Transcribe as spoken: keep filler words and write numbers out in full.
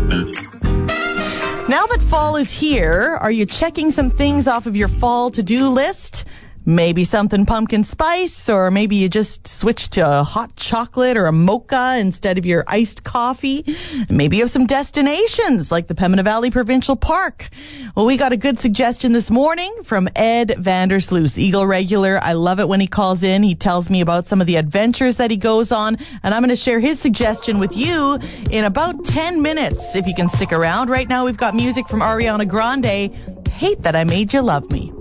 Now that fall is here, are you checking some things off of your fall to-do list? Maybe something pumpkin spice, or maybe you just switched to a hot chocolate or a mocha instead of your iced coffee. Maybe you have some destinations like the Pembina Valley Provincial Park. Well, we got a good suggestion this morning from Ed Vandersloot, Eagle regular. I love it when he calls in. He tells me about some of the adventures that he goes on, and I'm going to share his suggestion with you in about ten minutes. If you can stick around. Right now, we've got music from Ariana Grande, Hate That I Made You Love Me.